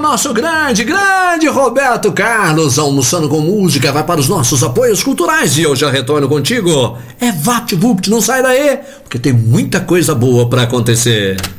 nosso grande Roberto Carlos, almoçando com música, vai para os nossos apoios culturais e eu já retorno contigo. É VaptVupt, não sai daí, porque tem muita coisa boa para acontecer.